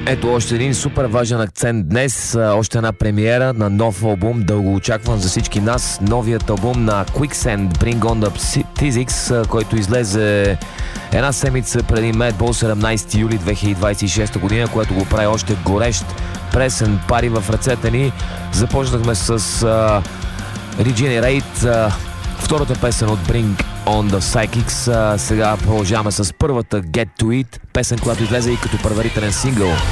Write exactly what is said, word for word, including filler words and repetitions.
Ето още един супер важен акцент днес, още една премиера на нов албум, дълго очакван за всички нас. Новият албум на Quicksand, Bring on the Physics, който излезе една седмица преди Madball, седемнайсети юли две хиляди двайсет и шеста година, което го прави още горещ, пресен, пари в ръцете ни. Започнахме с uh, Regenerate, uh, втората песен от Bring on the Psychics. Uh, сега продължаваме с първата Get to It, песен, която излезе и като предварителен сингъл.